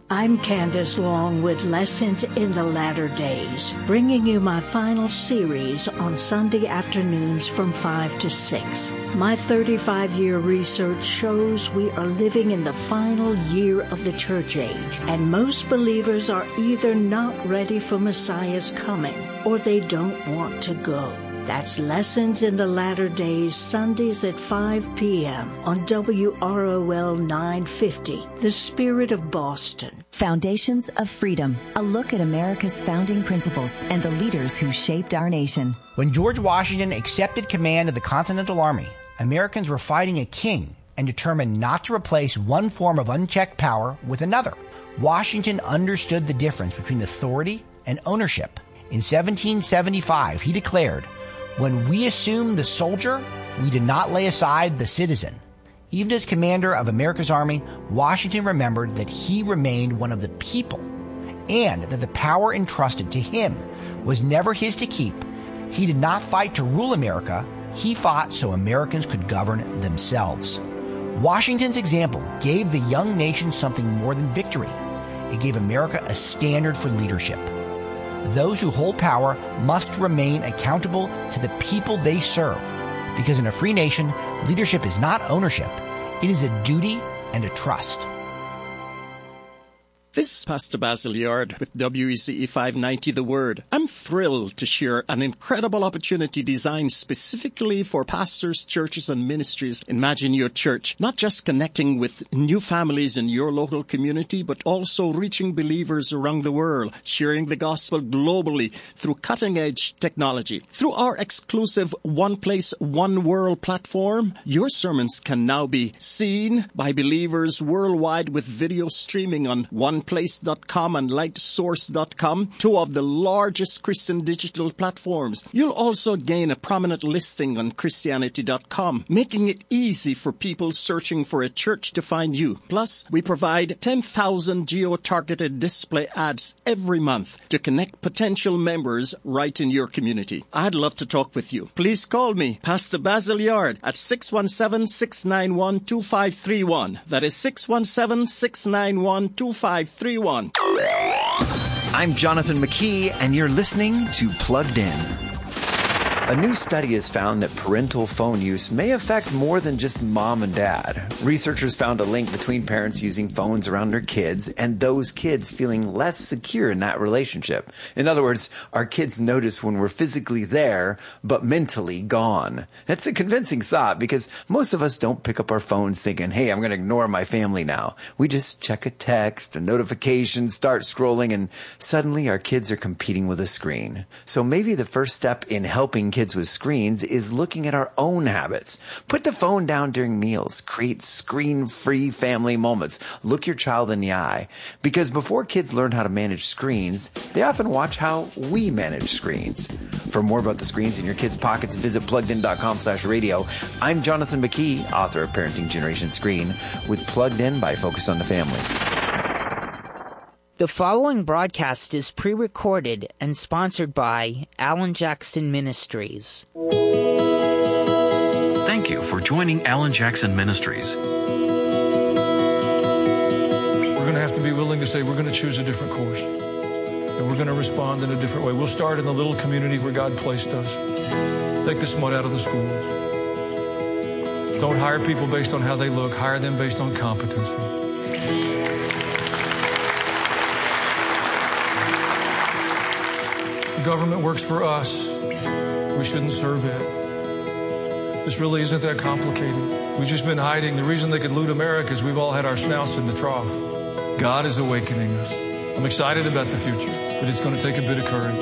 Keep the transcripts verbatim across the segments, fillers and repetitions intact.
I'm Candace Long with Lessons in the Latter Days, bringing you my final series on Sunday afternoons from five to six. My thirty-five-year research shows we are living in the final year of the church age, and most believers are either not ready for Messiah's coming or they don't want to go. That's Lessons in the Latter Days, Sundays at five p.m. on W R O L nine fifty, The Spirit of Boston. Foundations of Freedom, a look at America's founding principles and the leaders who shaped our nation. When George Washington accepted command of the Continental Army, Americans were fighting a king and determined not to replace one form of unchecked power with another. Washington understood the difference between authority and ownership. In seventeen seventy-five, he declared, "When we assumed the soldier, we did not lay aside the citizen." Even as commander of America's army, Washington remembered that he remained one of the people and that the power entrusted to him was never his to keep. He did not fight to rule America. He fought so Americans could govern themselves. Washington's example gave the young nation something more than victory. It gave America a standard for leadership. Those who hold power must remain accountable to the people they serve, because in a free nation, leadership is not ownership. It is a duty and a trust. This is Pastor Basil Yard with W E C E five ninety The Word. I'm thrilled to share an incredible opportunity designed specifically for pastors, churches, and ministries. Imagine your church not just connecting with new families in your local community, but also reaching believers around the world, sharing the gospel globally through cutting-edge technology. Through our exclusive One Place, One World platform, your sermons can now be seen by believers worldwide with video streaming on one place dot com and light source dot com, two of the largest Christian digital platforms. You'll also gain a prominent listing on Christianity dot com, making it easy for people searching for a church to find you. Plus, we provide ten thousand geo-targeted display ads every month to connect potential members right in your community. I'd love to talk with you. Please call me, Pastor Basil Yard, at six one seven, six nine one, two five three one. That is six one seven, six nine one, two five three one. I'm Jonathan McKee, and you're listening to Plugged In. A new study has found that parental phone use may affect more than just mom and dad. Researchers found a link between parents using phones around their kids and those kids feeling less secure in that relationship. In other words, our kids notice when we're physically there, but mentally gone. That's a convincing thought because most of us don't pick up our phones thinking, hey, I'm going to ignore my family now. We just check a text, a notification, start scrolling, and suddenly our kids are competing with a screen. So maybe the first step in helping kids with screens is looking at our own habits. Put the phone down during meals. Create screen-free family moments. Look your child in the eye. Because before kids learn how to manage screens, they often watch how we manage screens. For more about the screens in your kids' pockets, visit pluggedin.com slash radio. I'm Jonathan McKee, author of Parenting Generation Screen, with Plugged In by Focus on the Family. The following broadcast is pre-recorded and sponsored by Alan Jackson Ministries. Thank you for joining Alan Jackson Ministries. We're going to have to be willing to say we're going to choose a different course. And we're going to respond in a different way. We'll start in the little community where God placed us. Take the smut out of the schools. Don't hire people based on how they look. Hire them based on competency. Government works for us. We shouldn't serve it. This really isn't that complicated. We've just been hiding. The reason they could loot America is we've all had our snouts in the trough. God is awakening us. I'm excited about the future, but it's going to take a bit of courage.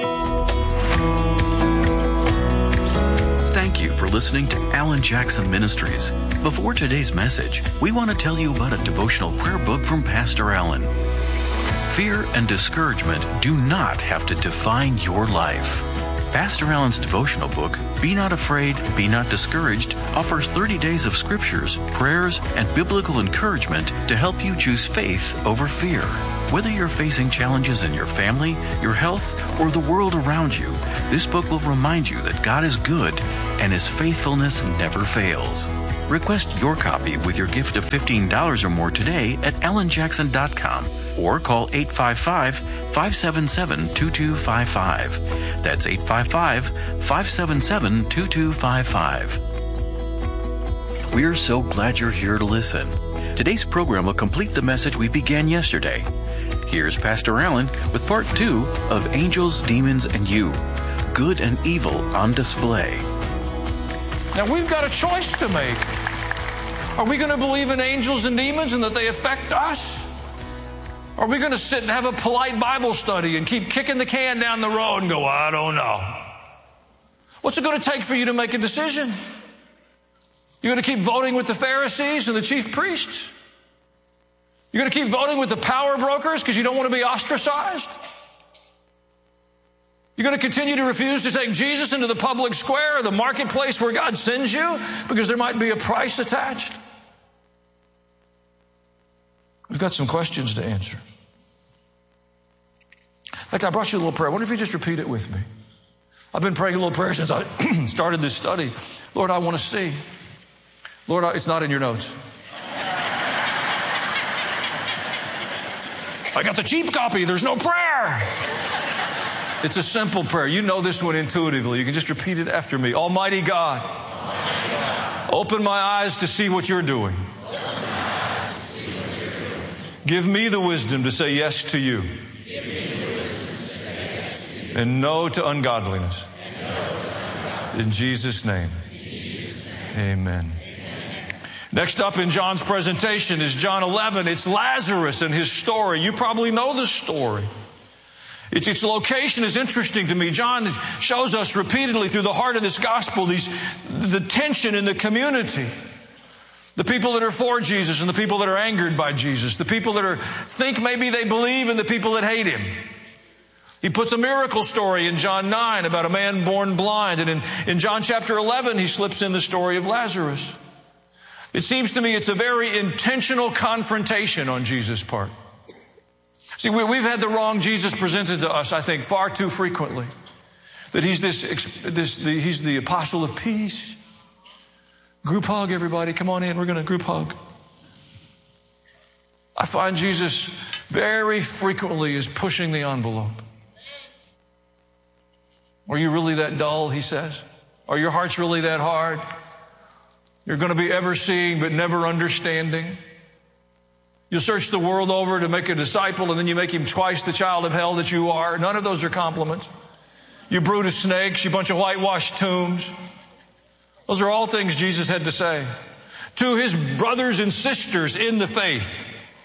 Thank you for listening to Alan Jackson Ministries. Before today's message, we want to tell you about a devotional prayer book from Pastor Alan. Fear and discouragement do not have to define your life. Pastor Alan's devotional book, Be Not Afraid, Be Not Discouraged, offers thirty days of scriptures, prayers, and biblical encouragement to help you choose faith over fear. Whether you're facing challenges in your family, your health, or the world around you, this book will remind you that God is good and His faithfulness never fails. Request your copy with your gift of fifteen dollars or more today at alan jackson dot com or call eight five five, five seven seven, two two five five. That's eight five five, five seven seven, two two five five. We're so glad you're here to listen. Today's program will complete the message we began yesterday. Here's Pastor Allen with part two of Angels, Demons, and You, Good and Evil on Display. Now we've got a choice to make. Are we going to believe in angels and demons and that they affect us? Are we going to sit and have a polite Bible study and keep kicking the can down the road and go, I don't know? What's it going to take for you to make a decision? You're going to keep voting with the Pharisees and the chief priests? You're going to keep voting with the power brokers because you don't want to be ostracized? You're going to continue to refuse to take Jesus into the public square or the marketplace where God sends you because there might be a price attached? We've got some questions to answer. In fact, I brought you a little prayer. I wonder if you just repeat it with me. I've been praying a little prayer since I started this study. Lord, I want to see. Lord, I, it's not in your notes. I got the cheap copy. There's no prayer. It's a simple prayer. You know this one intuitively. You can just repeat it after me. Almighty God, Almighty God, open my eyes to see what you're doing. Give me the wisdom to say yes to you and no to ungodliness. In Jesus' name, amen. Next up in John's presentation is John eleven. It's Lazarus and his story. You probably know the story. Its, its location is interesting to me. John shows us repeatedly through the heart of this gospel these, the tension in the community. The people that are for Jesus and the people that are angered by Jesus. The people that are think maybe they believe and the people that hate him. He puts a miracle story in John nine about a man born blind. And in, in John chapter eleven, he slips in the story of Lazarus. It seems to me it's a very intentional confrontation on Jesus' part. See, we, we've had the wrong Jesus presented to us, I think, far too frequently. That he's this, this the, he's the apostle of peace. Group hug, everybody. Come on in. We're going to group hug. I find Jesus very frequently is pushing the envelope. Are you really that dull, he says? Are your hearts really that hard? You're going to be ever seeing but never understanding. You'll search the world over to make a disciple and then you make him twice the child of hell that you are. None of those are compliments. You brood of snakes, you bunch of whitewashed tombs. Those are all things Jesus had to say to his brothers and sisters in the faith.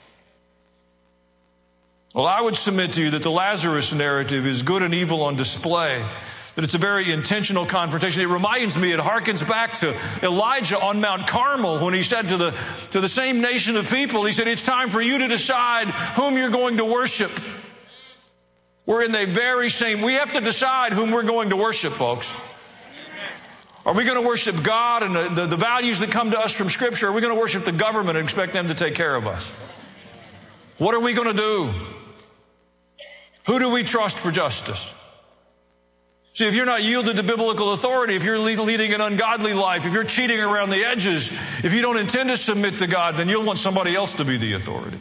Well, I would submit to you that the Lazarus narrative is good and evil on display. That it's a very intentional confrontation. It reminds me, it harkens back to Elijah on Mount Carmel when he said to the, to the same nation of people, he said, it's time for you to decide whom you're going to worship. We're in the very same, we have to decide whom we're going to worship, folks. Are we going to worship God and the, the, the values that come to us from Scripture? Or are we going to worship the government and expect them to take care of us? What are we going to do? Who do we trust for justice? See, if you're not yielded to biblical authority, if you're leading an ungodly life, if you're cheating around the edges, if you don't intend to submit to God, then you'll want somebody else to be the authority.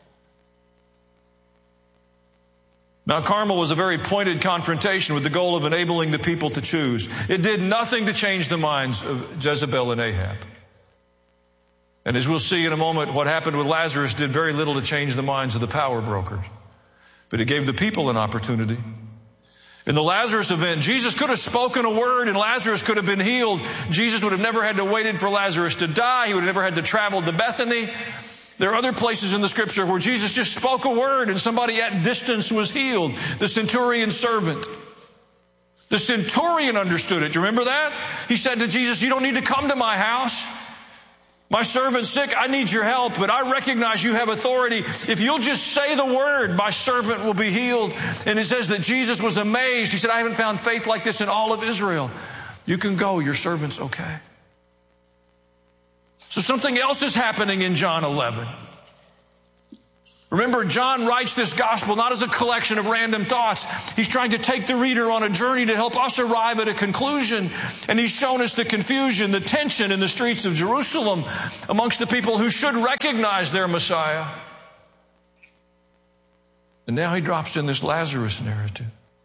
Mount Carmel was a very pointed confrontation with the goal of enabling the people to choose. It did nothing to change the minds of Jezebel and Ahab. And as we'll see in a moment, what happened with Lazarus did very little to change the minds of the power brokers. But it gave the people an opportunity. In the Lazarus event, Jesus could have spoken a word and Lazarus could have been healed. Jesus would have never had to wait for Lazarus to die. He would have never had to travel to Bethany. There are other places in the Scripture where Jesus just spoke a word and somebody at distance was healed. The centurion's servant. The centurion understood it. Do you remember that? He said to Jesus, you don't need to come to my house. My servant's sick. I need your help, but I recognize you have authority. If you'll just say the word, my servant will be healed. And it says that Jesus was amazed. He said, I haven't found faith like this in all of Israel. You can go. Your servant's okay. So something else is happening in John eleven. Remember, John writes this gospel not as a collection of random thoughts. He's trying to take the reader on a journey to help us arrive at a conclusion. And he's shown us the confusion, the tension in the streets of Jerusalem amongst the people who should recognize their Messiah. And now he drops in this Lazarus narrative.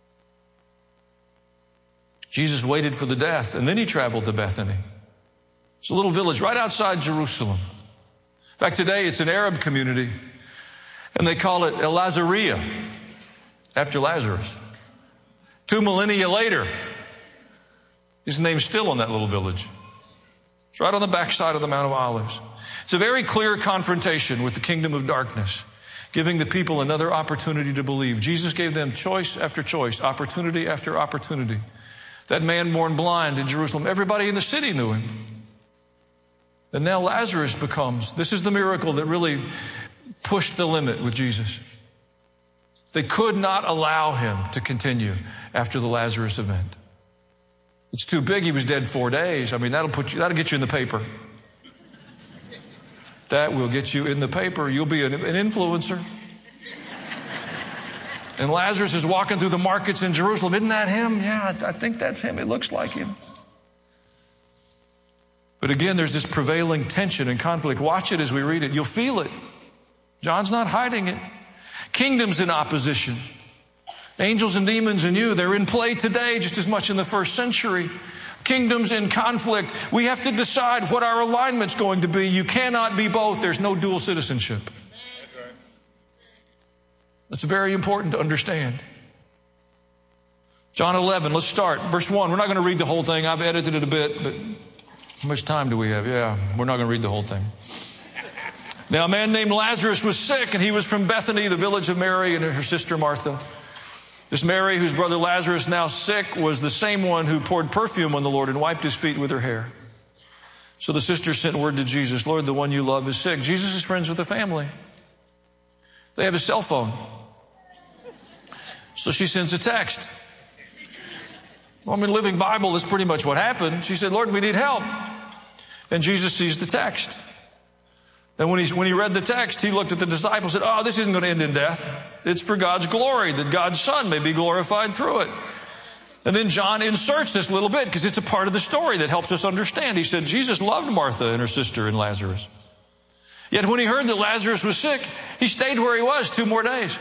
Jesus waited for the death, and then he traveled to Bethany. It's a little village right outside Jerusalem. In fact, today it's an Arab community. And they call it El Lazaria, after Lazarus. Two millennia later, his name's still on that little village. It's right on the backside of the Mount of Olives. It's a very clear confrontation with the kingdom of darkness, giving the people another opportunity to believe. Jesus gave them choice after choice, opportunity after opportunity. That man born blind in Jerusalem, everybody in the city knew him. And now Lazarus becomes, this is the miracle that really pushed the limit with Jesus. They could not allow him to continue after the Lazarus event. It's too big. He was dead four days. I mean, that'll put you, that'll get you in the paper. That will get you in the paper. You'll be an, an influencer. And Lazarus is walking through the markets in Jerusalem. Isn't that him? Yeah, I think that's him. It looks like him. But again, there's this prevailing tension and conflict. Watch it as we read it. You'll feel it. John's not hiding it. Kingdoms in opposition. Angels and demons in you, they're in play today just as much in the first century. Kingdoms in conflict. We have to decide what our alignment's going to be. You cannot be both. There's no dual citizenship. That's very important to understand. John eleven, let's start. Verse one. We're not going to read the whole thing. I've edited it a bit, but how much time do we have? Yeah, we're not going to read the whole thing. Now, a man named Lazarus was sick, and he was from Bethany, the village of Mary and her sister Martha. This Mary, whose brother Lazarus, now sick, was the same one who poured perfume on the Lord and wiped his feet with her hair. So the sister sent word to Jesus, Lord, the one you love is sick. Jesus is friends with the family. They have a cell phone. So she sends a text. Well, I mean, Living Bible, that's pretty much what happened. She said, Lord, we need help. And Jesus sees the text. And when he, when he read the text, he looked at the disciples and said, oh, this isn't going to end in death. It's for God's glory, that God's Son may be glorified through it. And then John inserts this little bit because it's a part of the story that helps us understand. He said, Jesus loved Martha and her sister and Lazarus. Yet when he heard that Lazarus was sick, he stayed where he was two more days.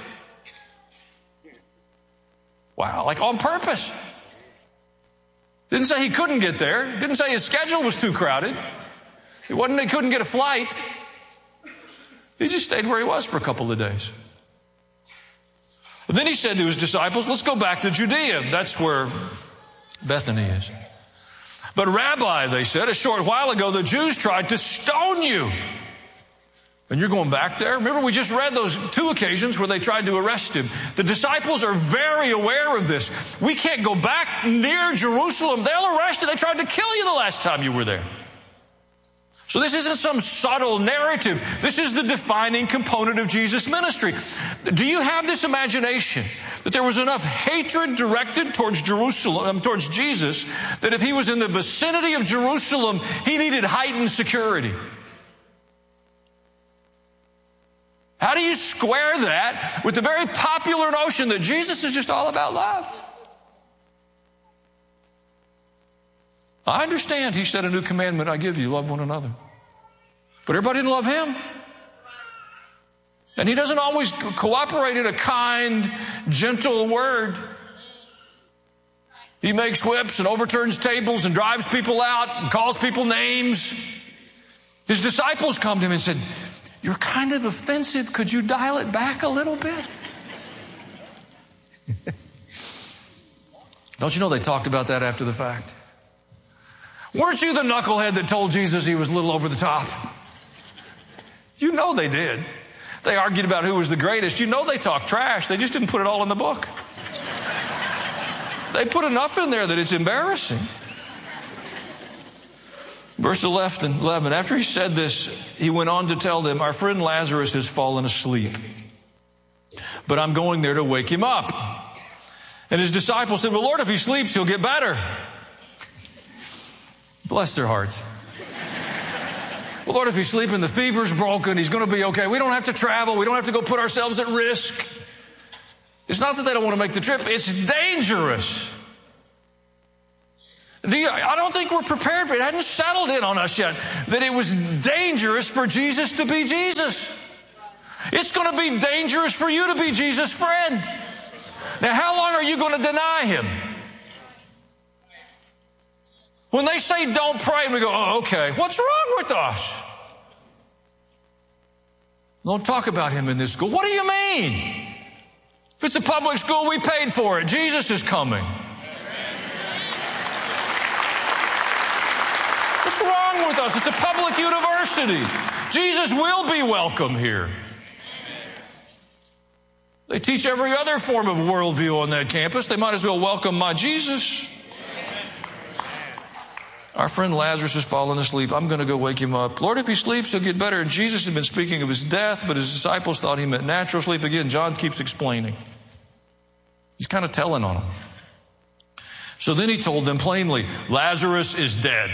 Wow, like on purpose. Didn't say he couldn't get there. Didn't say his schedule was too crowded. It wasn't he couldn't get a flight. He just stayed where he was for a couple of days. And then he said to his disciples, let's go back to Judea. That's where Bethany is. But Rabbi, they said, a short while ago, the Jews tried to stone you. And you're going back there? Remember, we just read those two occasions where they tried to arrest him. The disciples are very aware of this. We can't go back near Jerusalem. They'll arrest you. They tried to kill you the last time you were there. So this isn't some subtle narrative. This is the defining component of Jesus' ministry. Do you have this imagination that there was enough hatred directed towards Jerusalem, towards Jesus, that if he was in the vicinity of Jerusalem, he needed heightened security? How do you square that with the very popular notion that Jesus is just all about love? I understand he said a new commandment I give you, love one another. But everybody didn't love him. And he doesn't always cooperate in a kind, gentle word. He makes whips and overturns tables and drives people out and calls people names. His disciples come to him and said, you're kind of offensive. Could you dial it back a little bit? Don't you know they talked about that after the fact? Weren't you the knucklehead that told Jesus he was a little over the top? You know they did. They argued about who was the greatest. You know they talked trash. They just didn't put it all in the book. They put enough in there that it's embarrassing. Verse eleven, after he said this, he went on to tell them, our friend Lazarus has fallen asleep, but I'm going there to wake him up. And his disciples said, well, Lord, if he sleeps, he'll get better. Bless their hearts. Well, Lord, if he's sleeping, the fever's broken, he's going to be okay. We don't have to travel. We don't have to go put ourselves at risk. It's not that they don't want to make the trip. It's dangerous. Do you, I don't think we're prepared for it. It hadn't settled in on us yet that it was dangerous for Jesus to be Jesus. It's going to be dangerous for you to be Jesus' friend. Now, how long are you going to deny him? When they say don't pray, we go, oh, okay, what's wrong with us? Don't talk about him in this school. What do you mean? If it's a public school, we paid for it. Jesus is coming. What's wrong with us? It's a public university. Jesus will be welcome here. They teach every other form of worldview on that campus. They might as well welcome my Jesus. Our friend Lazarus has fallen asleep. I'm going to go wake him up. Lord, if he sleeps, he'll get better. And Jesus had been speaking of his death, but his disciples thought he meant natural sleep. Again, John keeps explaining. He's kind of telling on them. So then he told them plainly, Lazarus is dead.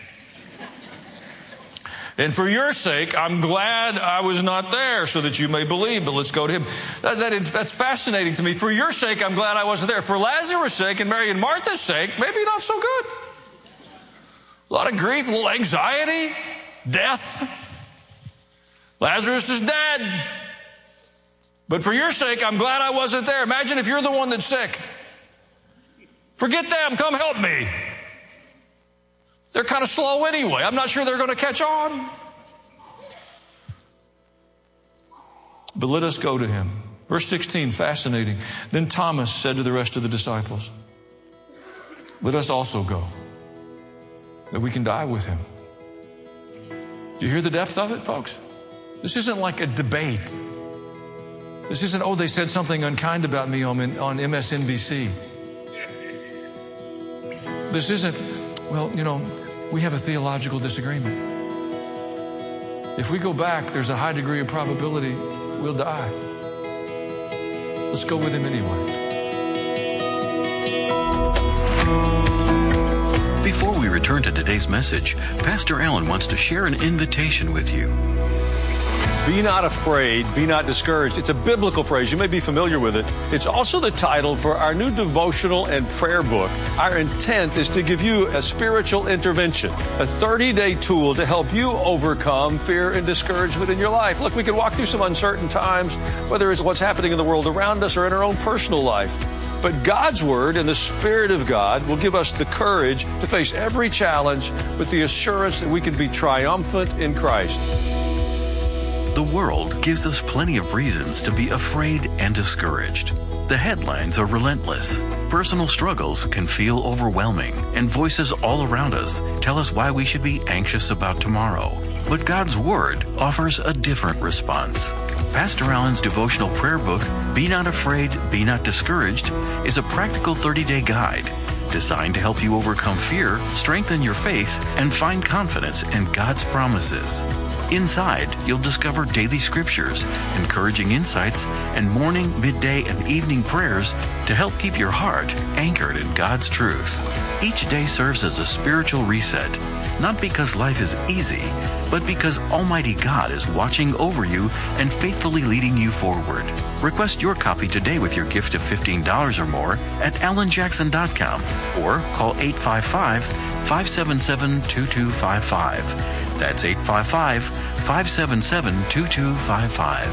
And for your sake, I'm glad I was not there so that you may believe. But let's go to him. That, that, that's fascinating to me. For your sake, I'm glad I wasn't there. For Lazarus' sake and Mary and Martha's sake, maybe not so good. A lot of grief, a little anxiety, death. Lazarus is dead. But for your sake, I'm glad I wasn't there. Imagine if you're the one that's sick. Forget them. Come help me. They're kind of slow anyway. I'm not sure they're going to catch on. But let us go to him. Verse sixteen, fascinating. Then Thomas said to the rest of the disciples, let us also go, that we can die with him. Do you hear the depth of it, folks? This isn't like a debate. This isn't, oh, they said something unkind about me on, on M S N B C. This isn't, well, you know, we have a theological disagreement. If we go back, there's a high degree of probability we'll die. Let's go with him anyway. Before we return to today's message, Pastor Allen wants to share an invitation with you. Be not afraid, be not discouraged. It's a biblical phrase. You may be familiar with it. It's also the title for our new devotional and prayer book. Our intent is to give you a spiritual intervention, a thirty-day tool to help you overcome fear and discouragement in your life. Look, we can walk through some uncertain times, whether it's what's happening in the world around us or in our own personal life. But God's Word and the Spirit of God will give us the courage to face every challenge with the assurance that we can be triumphant in Christ. The world gives us plenty of reasons to be afraid and discouraged. The headlines are relentless. Personal struggles can feel overwhelming, and voices all around us tell us why we should be anxious about tomorrow. But God's Word offers a different response. Pastor Allen's devotional prayer book, Be Not Afraid, Be Not Discouraged, is a practical thirty-day guide designed to help you overcome fear, strengthen your faith, and find confidence in God's promises. Inside, you'll discover daily scriptures, encouraging insights, and morning, midday, and evening prayers to help keep your heart anchored in God's truth. Each day serves as a spiritual reset, not because life is easy, but because Almighty God is watching over you and faithfully leading you forward. Request your copy today with your gift of fifteen dollars or more at alan jackson dot com or call eight five five, five seven seven, two two five five. That's eight five five, five seven seven, two two five five.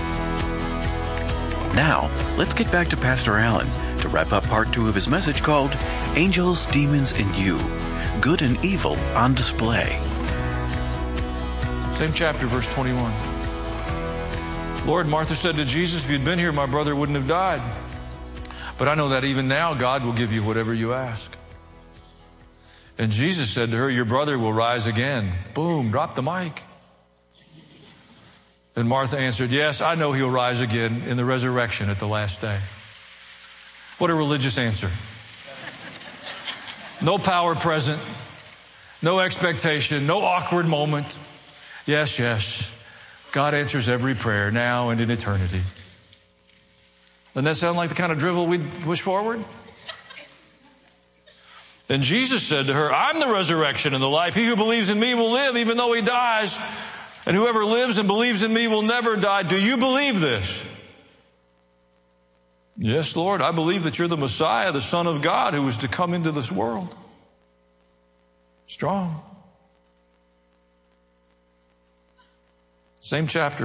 Now, let's get back to Pastor Allen to wrap up part two of his message called Angels, Demons, and You, Good and Evil on Display. Same chapter, verse twenty-one. Lord, Martha said to Jesus, if you'd been here, my brother wouldn't have died. But I know that even now God will give you whatever you ask. And Jesus said to her, your brother will rise again. Boom, drop the mic. And Martha answered, yes, I know he'll rise again in the resurrection at the last day. What a religious answer. No power present, no expectation, no awkward moment. Yes, yes, God answers every prayer now and in eternity. Doesn't that sound like the kind of drivel we'd push forward? And Jesus said to her, I'm the resurrection and the life. He who believes in me will live even though he dies. And whoever lives and believes in me will never die. Do you believe this? Yes, Lord, I believe that you're the Messiah, the Son of God, who was to come into this world. Strong. Same chapter.